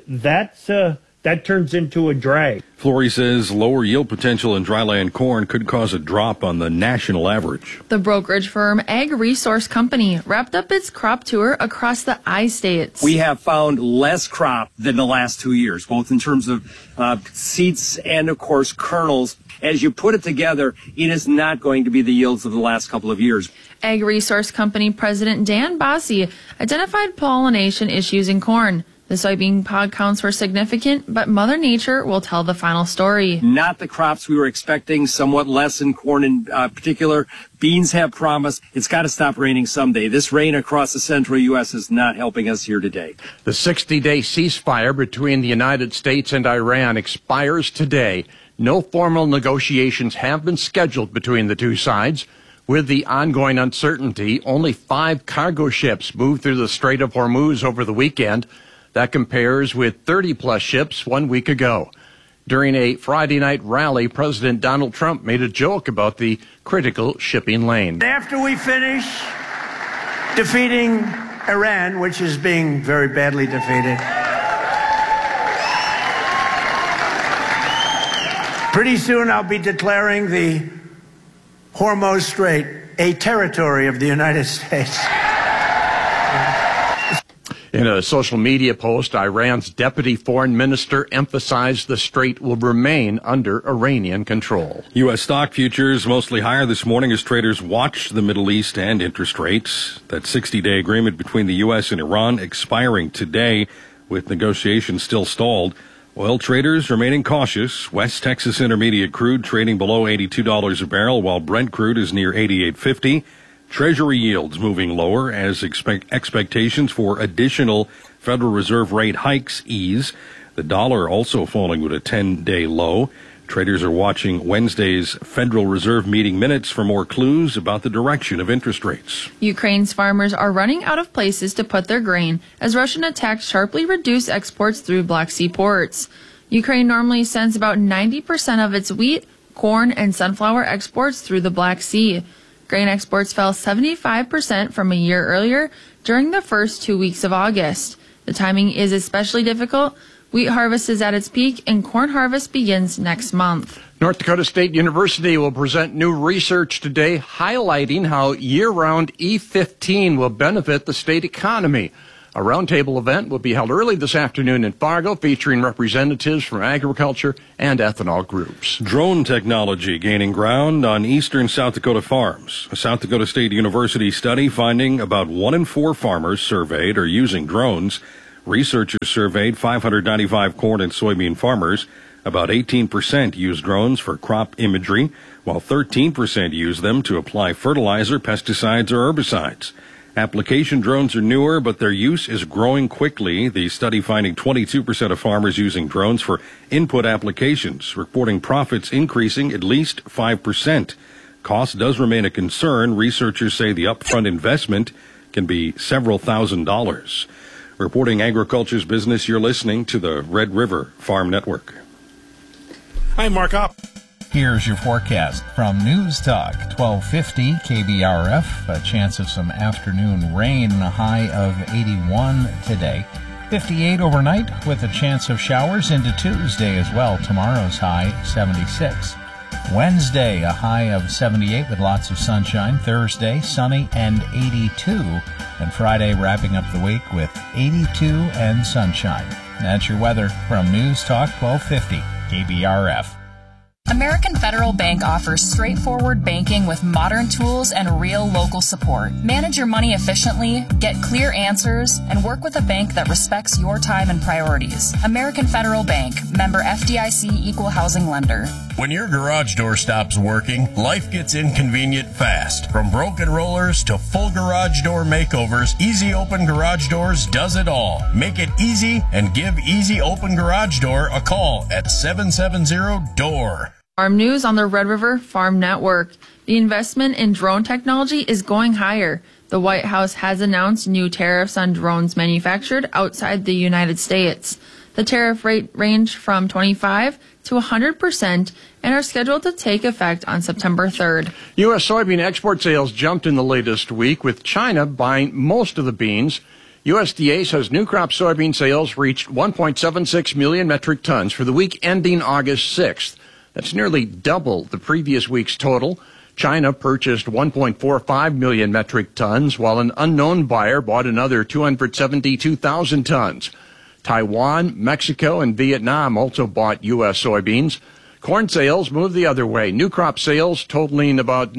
Speaker 3: that turns into a drag.
Speaker 2: Flory says lower yield potential in dryland corn could cause a drop on the national average.
Speaker 5: The brokerage firm Ag Resource Company wrapped up its crop tour across the I-states.
Speaker 6: We have found less crop than the last 2 years, both in terms of seeds and, of course, kernels. As you put it together, it is not going to be the yields of the last couple of years.
Speaker 5: Ag Resource Company President Dan Bossie identified pollination issues in corn. The soybean pod counts were significant, but Mother Nature will tell the final story.
Speaker 6: Not the crops we were expecting, somewhat less in corn in particular. Beans have promise. It's got to stop raining someday. This rain across the central U.S. is not helping us here today.
Speaker 18: The 60-day ceasefire between the United States and Iran expires today. No formal negotiations have been scheduled between the two sides. With the ongoing uncertainty, only 5 cargo ships moved through the Strait of Hormuz over the weekend. That compares with 30-plus ships 1 week ago. During a Friday night rally, President Donald Trump made a joke about the critical shipping lane.
Speaker 19: After we finish defeating Iran, which is being very badly defeated, pretty soon I'll be declaring the Hormuz Strait a territory of the United States.
Speaker 18: In a social media post, Iran's deputy foreign minister emphasized the strait will remain under Iranian control.
Speaker 2: U.S. stock futures mostly higher this morning as traders watch the Middle East and interest rates. That 60-day agreement between the U.S. and Iran expiring today with negotiations still stalled. Oil traders remaining cautious. West Texas Intermediate crude trading below $82 a barrel, while Brent crude is near $88.50. Treasury yields moving lower as expectations for additional Federal Reserve rate hikes ease. The dollar also falling with a 10-day low. Traders are watching Wednesday's Federal Reserve meeting minutes for more clues about the direction of interest rates.
Speaker 5: Ukraine's farmers are running out of places to put their grain as Russian attacks sharply reduce exports through Black Sea ports. Ukraine normally sends about 90% of its wheat, corn, and sunflower exports through the Black Sea. Grain exports fell 75% from a year earlier during the first 2 weeks of August. The timing is especially difficult. Wheat harvest is at its peak, and corn harvest begins next month.
Speaker 18: North Dakota State University will present new research today highlighting how year-round E15 will benefit the state economy. A roundtable event will be held early this afternoon in Fargo, featuring representatives from agriculture and ethanol groups.
Speaker 2: Drone technology gaining ground on eastern South Dakota farms. A South Dakota State University study finding about 1 in 4 farmers surveyed are using drones. Researchers surveyed 595 corn and soybean farmers. About 18% use drones for crop imagery, while 13% use them to apply fertilizer, pesticides, or herbicides. Application drones are newer, but their use is growing quickly. The study finding 22% of farmers using drones for input applications, reporting profits increasing at least 5%. Cost does remain a concern. Researchers say the upfront investment can be several $1,000s. Reporting agriculture's business, you're listening to the Red River Farm Network.
Speaker 7: I'm Mark Opp.
Speaker 24: Here's your forecast from News Talk 1250 KBRF. A chance of some afternoon rain, a high of 81 today. 58 overnight with a chance of showers into Tuesday as well. Tomorrow's high 76. Wednesday, a high of 78 with lots of sunshine. Thursday, sunny and 82. And Friday, wrapping up the week with 82 and sunshine. That's your weather from News Talk 1250 KBRF.
Speaker 8: American Federal Bank offers straightforward banking with modern tools and real local support. Manage your money efficiently, get clear answers, and work with a bank that respects your time and priorities. American Federal Bank, member FDIC equal housing lender.
Speaker 10: When your garage door stops working, life gets inconvenient fast. From broken rollers to full garage door makeovers, Easy Open Garage Doors does it all. Make it easy and give Easy Open Garage Door a call at 770-DOOR.
Speaker 5: Farm news on the Red River Farm Network. The investment in drone technology is going higher. The White House has announced new tariffs on drones manufactured outside the United States. The tariff rate range from 25 to 100% and are scheduled to take effect on September 3rd.
Speaker 18: U.S. soybean export sales jumped in the latest week, with China buying most of the beans. USDA says new crop soybean sales reached 1.76 million metric tons for the week ending August 6th. That's nearly double the previous week's total. China purchased 1.45 million metric tons, while an unknown buyer bought another 272,000 tons. Taiwan, Mexico, and Vietnam also bought U.S. soybeans. Corn sales moved the other way. New crop sales totaling about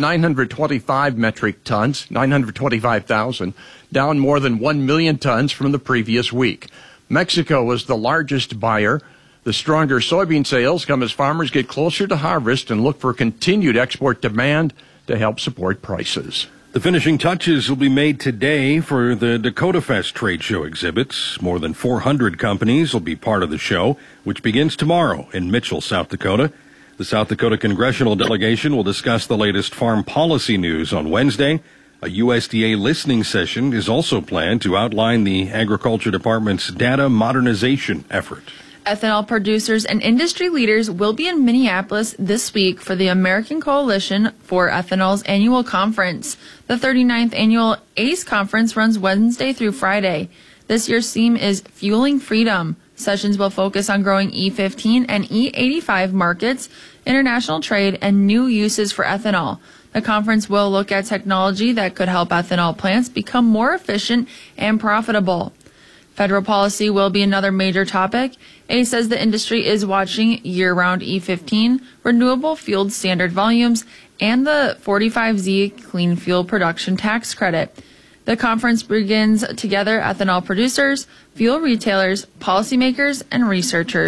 Speaker 18: 925 metric tons, 925,000, down more than 1 million tons from the previous week. Mexico was the largest buyer. The stronger soybean sales come as farmers get closer to harvest and look for continued export demand to help support prices.
Speaker 2: The finishing touches will be made today for the Dakota Fest trade show exhibits. More than 400 companies will be part of the show, which begins tomorrow in Mitchell, South Dakota. The South Dakota congressional delegation will discuss the latest farm policy news on Wednesday. A USDA listening session is also planned to outline the Agriculture Department's data modernization effort.
Speaker 5: Ethanol producers and industry leaders will be in Minneapolis this week for the American Coalition for Ethanol's annual conference. The 39th annual ACE conference runs Wednesday through Friday. This year's theme is Fueling Freedom. Sessions will focus on growing E15 and E85 markets, international trade, and new uses for ethanol. The conference will look at technology that could help ethanol plants become more efficient and profitable. Federal policy will be another major topic. ACE says the industry is watching year-round E15, renewable fueled standard volumes, and the 45Z clean fuel production tax credit. The conference brings together ethanol producers, fuel retailers, policymakers, and researchers.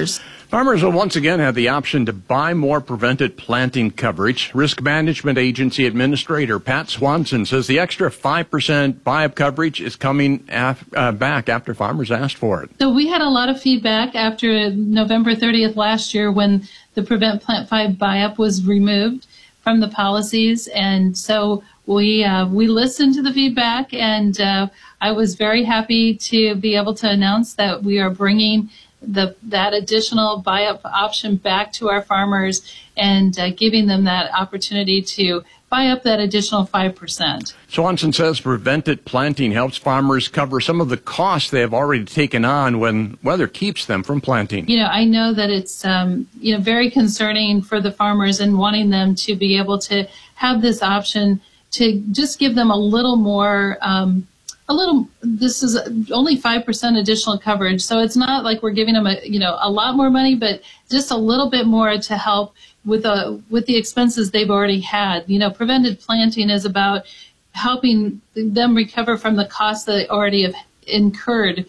Speaker 18: Farmers will once again have the option to buy more prevented planting coverage. Risk Management Agency Administrator Pat Swanson says the extra 5% buy-up coverage is coming back after farmers asked for it.
Speaker 12: So we had a lot of feedback after November 30th last year when the Prevent Plant 5 buy-up was removed from the policies. And so we listened to the feedback, and I was very happy to be able to announce that we are bringing that additional buy-up option back to our farmers and giving them that opportunity to buy up that additional 5%.
Speaker 18: Swanson says prevented planting helps farmers cover some of the costs they have already taken on when weather keeps them from planting.
Speaker 12: I know that it's very concerning for the farmers and wanting them to be able to have this option to just give them a little more this is only 5% additional coverage. So it's not like we're giving them a lot more money, but just a little bit more to help with the expenses they've already had. Prevented planting is about helping them recover from the costs that they already have incurred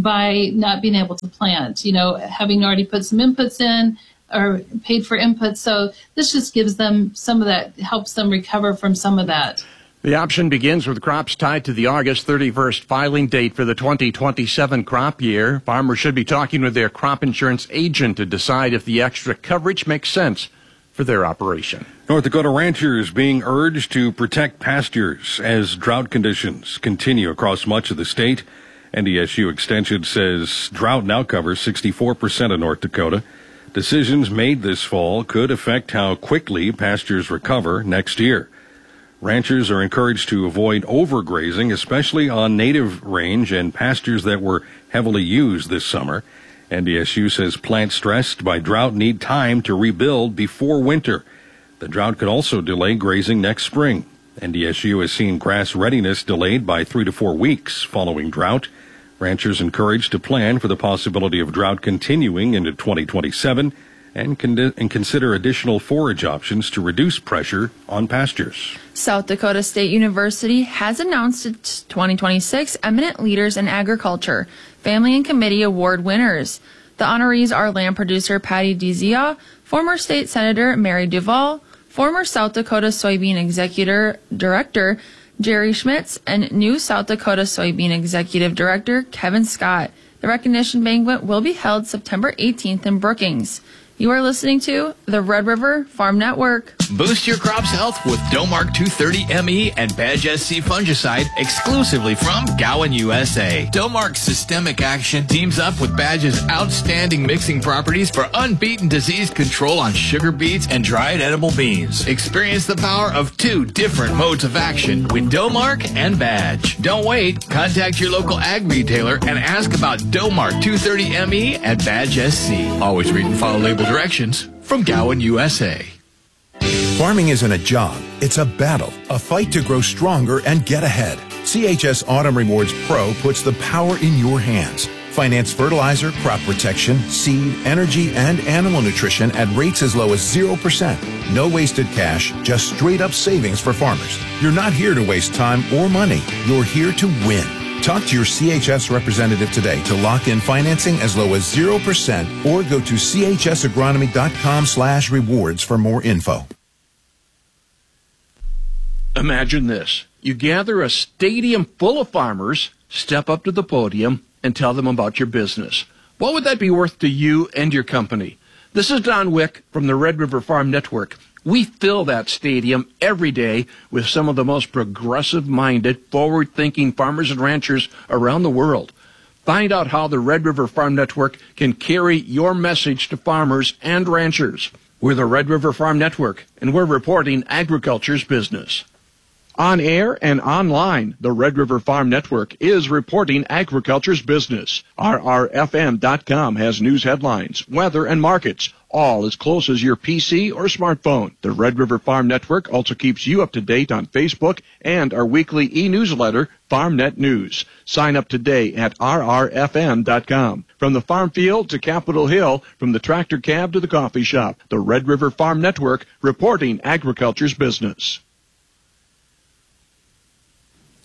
Speaker 12: by not being able to plant, having already put some inputs in or paid for inputs. So this just gives them some of that, helps them recover from some of that.
Speaker 18: The option begins with crops tied to the August 31st filing date for the 2027 crop year. Farmers should be talking with their crop insurance agent to decide if the extra coverage makes sense for their operation.
Speaker 2: North Dakota ranchers being urged to protect pastures as drought conditions continue across much of the state. NDSU Extension says drought now covers 64% of North Dakota. Decisions made this fall could affect how quickly pastures recover next year. Ranchers are encouraged to avoid overgrazing, especially on native range and pastures that were heavily used this summer. NDSU says plants stressed by drought need time to rebuild before winter. The drought could also delay grazing next spring. NDSU has seen grass readiness delayed by 3 to 4 weeks following drought. Ranchers encouraged to plan for the possibility of drought continuing into 2027 and consider additional forage options to reduce pressure on pastures.
Speaker 5: South Dakota State University has announced its 2026 Eminent Leaders in Agriculture Family and Committee Award winners. The honorees are land producer Patty Dzia, former state senator Mary Duval, former South Dakota Soybean Executive Director Jerry Schmitz, and new South Dakota Soybean Executive Director Kevin Scott. The recognition banquet will be held September 18th in Brookings. You are listening to the Red River Farm Network.
Speaker 20: Boost your crop's health with Domark 230 ME and Badge SC fungicide exclusively from Gowan, USA. Domark Systemic Action teams up with Badge's outstanding mixing properties for unbeaten disease control on sugar beets and dried edible beans. Experience the power of 2 different modes of action with Domark and Badge. Don't wait. Contact your local ag retailer and ask about Domark 230 ME and Badge SC. Always read and follow label directions from Gowan, USA.
Speaker 22: Farming isn't a job, it's a battle, a fight to grow stronger and get ahead. CHS Autumn Rewards Pro puts the power in your hands. Finance fertilizer, crop protection, seed, energy, and animal nutrition at rates as low as 0%. No wasted cash, just straight up savings for farmers. You're not here to waste time or money. You're here to win. Talk to your CHS representative today to lock in financing as low as 0% or go to chsagronomy.com/rewards for more info.
Speaker 18: Imagine this. You gather a stadium full of farmers, step up to the podium, and tell them about your business. What would that be worth to you and your company? This is Don Wick from the Red River Farm Network. We fill that stadium every day with some of the most progressive-minded, forward-thinking farmers and ranchers around the world. Find out how the Red River Farm Network can carry your message to farmers and ranchers. We're the Red River Farm Network, and we're reporting agriculture's business. On air and online, the Red River Farm Network is reporting agriculture's business. RRFM.com has news headlines, weather, and markets, all as close as your PC or smartphone. The Red River Farm Network also keeps you up to date on Facebook and our weekly e-newsletter, FarmNet News. Sign up today at RRFM.com. From the farm field to Capitol Hill, from the tractor cab to the coffee shop, the Red River Farm Network reporting agriculture's business.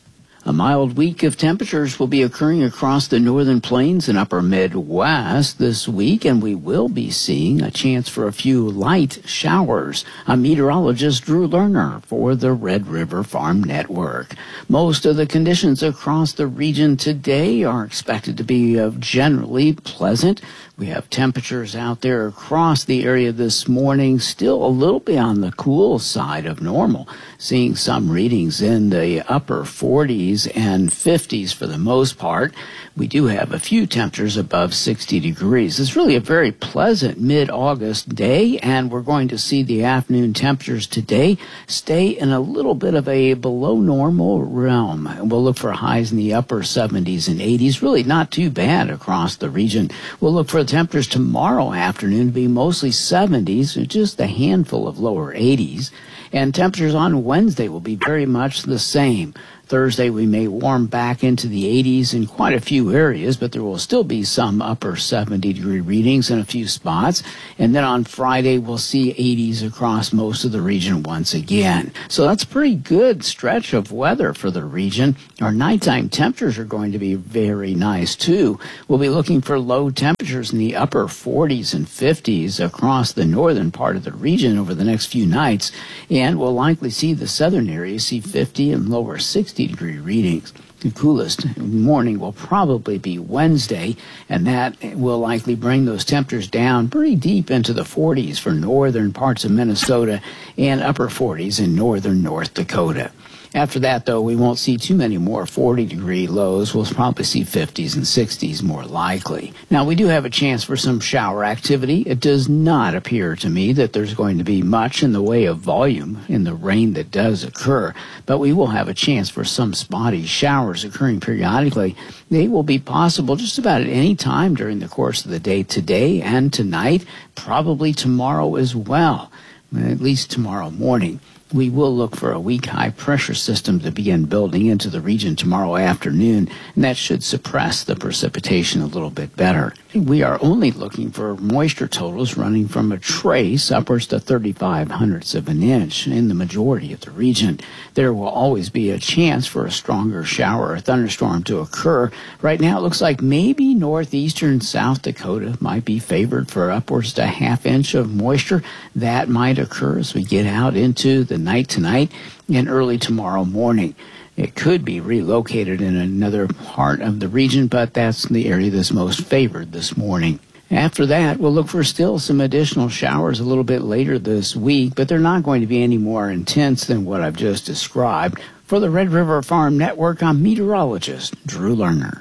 Speaker 11: A mild week of temperatures will be occurring across the northern plains and upper Midwest this week, and we will be seeing a chance for a few light showers. I'm meteorologist Drew Lerner for the Red River Farm Network. Most of the conditions across the region today are expected to be generally pleasant. We have temperatures out there across the area this morning, still a little bit on the cool side of normal, seeing some readings in the upper 40s and 50s for the most part. We do have a few temperatures above 60 degrees. It's really a very pleasant mid-August day, and we're going to see the afternoon temperatures today stay in a little bit of a below normal realm. We'll look for highs in the upper 70s and 80s, really not too bad across the region. We'll look for temperatures tomorrow afternoon to be mostly 70s, with just a handful of lower 80s. And temperatures on Wednesday will be very much the same. Thursday, we may warm back into the 80s in quite a few areas, but there will still be some upper 70-degree readings in a few spots. And then on Friday, we'll see 80s across most of the region once again. So that's a pretty good stretch of weather for the region. Our nighttime temperatures are going to be very nice, too. We'll be looking for low temperatures in the upper 40s and 50s across the northern part of the region over the next few nights. And we'll likely see the southern areas see 50 and lower 60-degree readings. The coolest morning will probably be Wednesday, and that will likely bring those temperatures down pretty deep into the 40s for northern parts of Minnesota and upper 40s in northern North Dakota. After that, though, we won't see too many more 40-degree lows. We'll probably see 50s and 60s more likely. Now, we do have a chance for some shower activity. It does not appear to me that there's going to be much in the way of volume in the rain that does occur, but we will have a chance for some spotty showers occurring periodically. They will be possible just about at any time during the course of the day today and tonight, probably tomorrow as well, at least tomorrow morning. We will look for a weak high-pressure system to begin building into the region tomorrow afternoon, and that should suppress the precipitation a little bit better. We are only looking for moisture totals running from a trace upwards to 0.35 of an inch in the majority of the region. There will always be a chance for a stronger shower or thunderstorm to occur. Right now, it looks like maybe northeastern South Dakota might be favored for upwards to a half inch of moisture. That might occur as we get out into the night tonight and early tomorrow morning. It could be relocated in another part of the region, but that's the area that's most favored this morning. After that, we'll look for still some additional showers a little bit later this week, but they're not going to be any more intense than what I've just described. For the Red River Farm Network, I'm meteorologist Drew Lerner.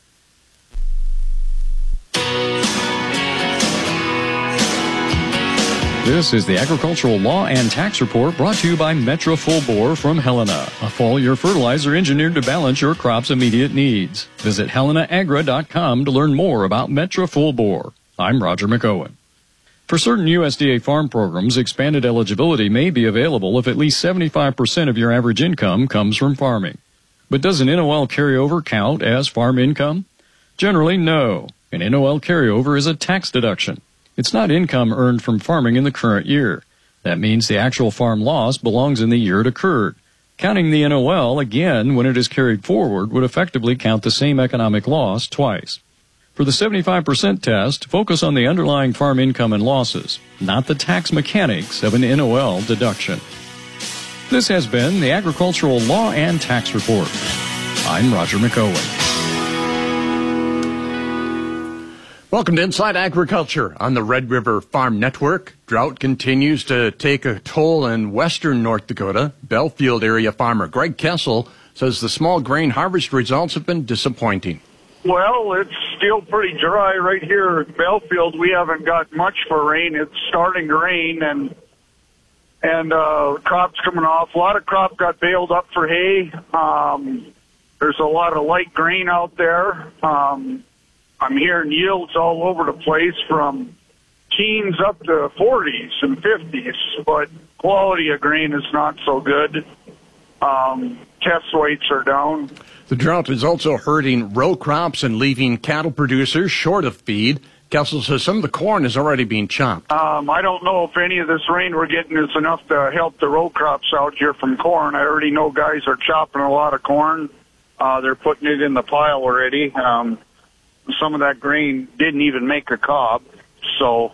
Speaker 13: This is the Agricultural Law and Tax Report brought to you by Metro Full Bore from Helena, a foliar fertilizer engineered to balance your crop's immediate needs. Visit helenaagra.com to learn more about Metro Full Bore. I'm Roger McOwen. For certain USDA farm programs, expanded eligibility may be available if at least 75% of your average income comes from farming. But does an NOL carryover count as farm income? Generally, no. An NOL carryover is a tax deduction. It's not income earned from farming in the current year. That means the actual farm loss belongs in the year it occurred. Counting the NOL again when it is carried forward would effectively count the same economic loss twice. For the 75% test, focus on the underlying farm income and losses, not the tax mechanics of an NOL deduction. This has been the Agricultural Law and Tax Report. I'm Roger McOwen.
Speaker 18: Welcome to Inside Agriculture on the Red River Farm Network. Drought continues to take a toll in western North Dakota. Belfield area farmer Greg Kessel says the small grain harvest results have been disappointing.
Speaker 14: Well, it's still pretty dry right here at Belfield. We haven't got much for rain. It's starting to rain, and crops coming off. A lot of crop got baled up for hay. There's a lot of light grain out there. I'm hearing yields all over the place from teens up to 40s and 50s, but quality of grain is not so good. Test weights are down.
Speaker 18: The drought is also hurting row crops and leaving cattle producers short of feed. Kessel says some of the corn is already being chopped.
Speaker 14: I don't know if any of this rain we're getting is enough to help the row crops out here from corn. I already know guys are chopping a lot of corn. They're putting it in the pile already. Some of that grain didn't even make a cob. So,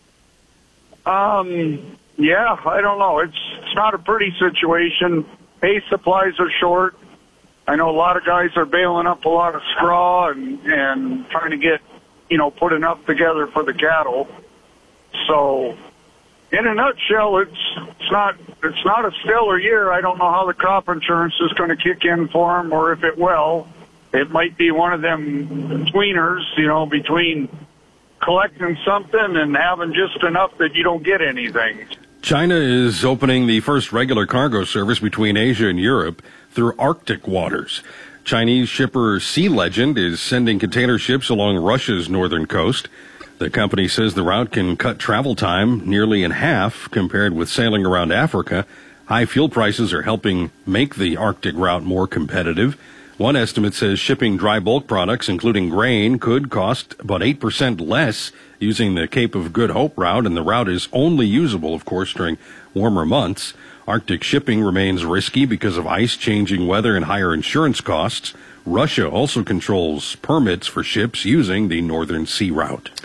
Speaker 14: yeah, I don't know. It's not a pretty situation. Hay supplies are short. I know a lot of guys are baling up a lot of straw and trying to get, put enough together for the cattle. So, in a nutshell, it's not a stellar year. I don't know how the crop insurance is going to kick in for them, or if it will. It might be one of them tweeners, between collecting something and having just enough that you don't get anything.
Speaker 2: China is opening the first regular cargo service between Asia and Europe through Arctic waters. Chinese shipper Sea Legend is sending container ships along Russia's northern coast. The company says the route can cut travel time nearly in half compared with sailing around Africa. High fuel prices are helping make the Arctic route more competitive. One estimate says shipping dry bulk products, including grain, could cost about 8% less using the Cape of Good Hope route, and the route is only usable, of course, during warmer months. Arctic shipping remains risky because of ice, changing weather, and higher insurance costs. Russia also controls permits for ships using the Northern Sea route.